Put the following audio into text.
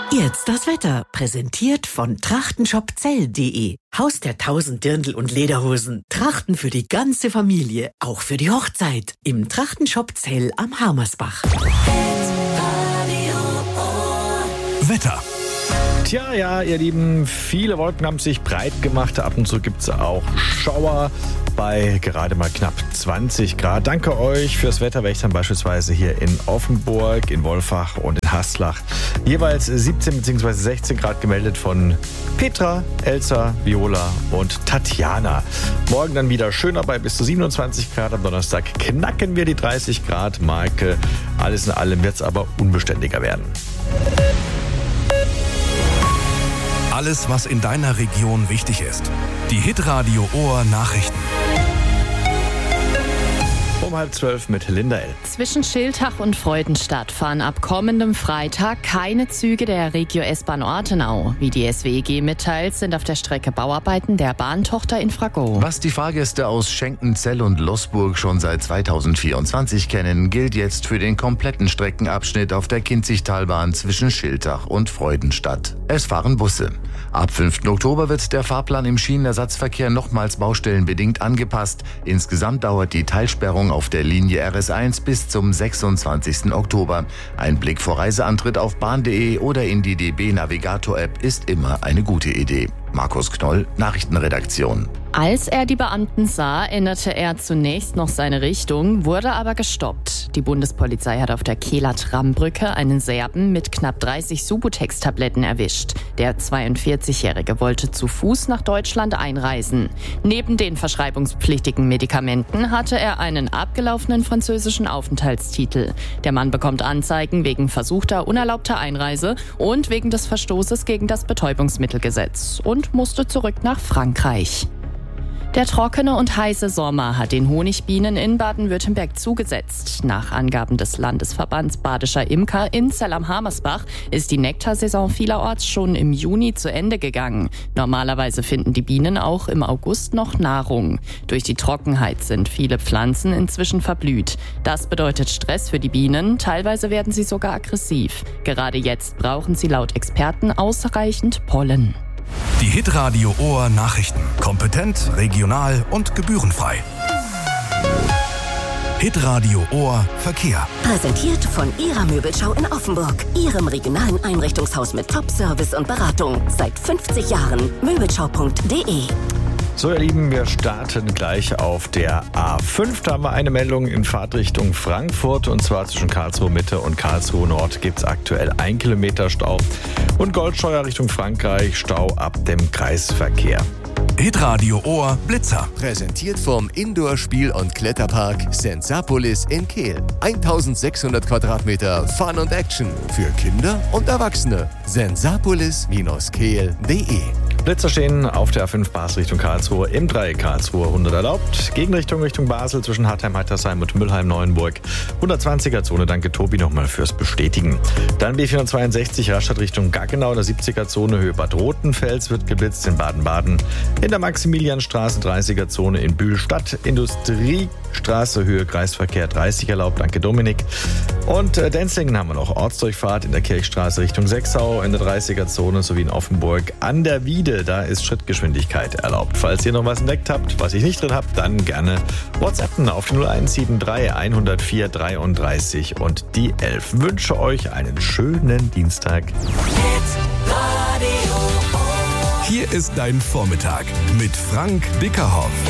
Jetzt das Wetter, präsentiert von trachtenshopzell.de. Haus der 1000 Dirndl und Lederhosen. Trachten für die ganze Familie, auch für die Hochzeit. Im Trachtenshop Zell am Harmersbach. Wetter. Tja, ja, ihr Lieben, viele Wolken haben sich breit gemacht. Ab und zu gibt es auch Schauer bei gerade mal knapp 20 Grad. Danke euch fürs Wetter. Wächtern beispielsweise hier in Offenburg, in Wolfach und in Haslach. Jeweils 17 bzw. 16 Grad gemeldet von Petra, Elsa, Viola und Tatjana. Morgen dann wieder schöner bei bis zu 27 Grad. Am Donnerstag knacken wir die 30 Grad Marke. Alles in allem wird es aber unbeständiger werden. Alles, was in deiner Region wichtig ist. Die Hitradio Ohr Nachrichten. Um 11:30 mit Linda L. Zwischen Schiltach und Freudenstadt fahren ab kommendem Freitag keine Züge der Regio S-Bahn Ortenau. Wie die SWEG mitteilt, sind auf der Strecke Bauarbeiten der Bahntochter Infrago. Was die Fahrgäste aus Schenken, Zell und Losburg schon seit 2024 kennen, gilt jetzt für den kompletten Streckenabschnitt auf der Kinzigtalbahn zwischen Schiltach und Freudenstadt. Es fahren Busse. Ab 5. Oktober wird der Fahrplan im Schienenersatzverkehr nochmals baustellenbedingt angepasst. Insgesamt dauert die Teilsperrung auf der Linie RS1 bis zum 26. Oktober. Ein Blick vor Reiseantritt auf bahn.de oder in die DB Navigator-App ist immer eine gute Idee. Markus Knoll, Nachrichtenredaktion. Als er die Beamten sah, änderte er zunächst noch seine Richtung, wurde aber gestoppt. Die Bundespolizei hat auf der Kehler Trambrücke einen Serben mit knapp 30 Subutex-Tabletten erwischt. Der 42-Jährige wollte zu Fuß nach Deutschland einreisen. Neben den verschreibungspflichtigen Medikamenten hatte er einen abgelaufenen französischen Aufenthaltstitel. Der Mann bekommt Anzeigen wegen versuchter unerlaubter Einreise und wegen des Verstoßes gegen das Betäubungsmittelgesetz und musste zurück nach Frankreich. Der trockene und heiße Sommer hat den Honigbienen in Baden-Württemberg zugesetzt. Nach Angaben des Landesverbands Badischer Imker in Zell am Harmersbach ist die Nektarsaison vielerorts schon im Juni zu Ende gegangen. Normalerweise finden die Bienen auch im August noch Nahrung. Durch die Trockenheit sind viele Pflanzen inzwischen verblüht. Das bedeutet Stress für die Bienen, teilweise werden sie sogar aggressiv. Gerade jetzt brauchen sie laut Experten ausreichend Pollen. Die Hitradio Ohr Nachrichten. Kompetent, regional und gebührenfrei. Hitradio Ohr Verkehr. Präsentiert von Ihrer Möbelschau in Offenburg. Ihrem regionalen Einrichtungshaus mit Top-Service und Beratung. Seit 50 Jahren. Möbelschau.de. So, ihr Lieben, wir starten gleich auf der A5. Da haben wir eine Meldung in Fahrtrichtung Frankfurt. Und zwar zwischen Karlsruhe Mitte und Karlsruhe Nord gibt es aktuell 1 Kilometer Stau. Und Goldsteuer Richtung Frankreich, Stau ab dem Kreisverkehr. Hitradio Ohr Blitzer. Präsentiert vom Indoor-Spiel- und Kletterpark Sensapolis in Kehl. 1600 Quadratmeter Fun und Action für Kinder und Erwachsene. Sensapolis-kehl.de. Blitzer stehen auf der A5 Basel Richtung Karlsruhe im Dreieck Karlsruhe 100 erlaubt. Gegenrichtung Richtung Basel zwischen Hartheim, Heitersheim und Müllheim-Neuenburg. 120er Zone, danke Tobi nochmal fürs Bestätigen. Dann B462 Rastatt Richtung Gaggenau, der 70er Zone Höhe Bad Rotenfels wird geblitzt in Baden-Baden. In der Maximilianstraße 30er Zone in Bühlstadt. Industriestraße Höhe Kreisverkehr 30 erlaubt, danke Dominik. Und Denzlingen haben wir noch. Ortsdurchfahrt in der Kirchstraße Richtung Sechsau in der 30er Zone sowie in Offenburg an der Wiede. Da ist Schrittgeschwindigkeit erlaubt. Falls ihr noch was entdeckt habt, was ich nicht drin habe, dann gerne WhatsAppen auf die 0173 104 33 und die 11. Wünsche euch einen schönen Dienstag. Hier ist dein Vormittag mit Frank Bickerhoff.